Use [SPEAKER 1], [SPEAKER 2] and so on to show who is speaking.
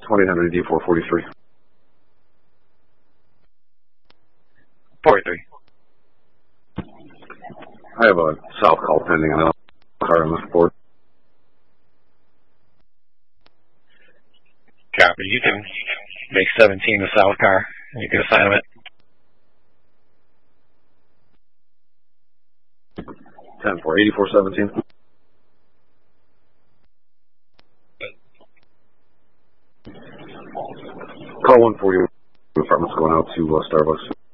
[SPEAKER 1] 2800 D443.
[SPEAKER 2] 43.
[SPEAKER 1] I have a south call pending on a car on this board.
[SPEAKER 2] Copy. You can make 17 a south car. You can assign it.
[SPEAKER 1] 10 for 8417. Call 140 apartments going out to Starbucks.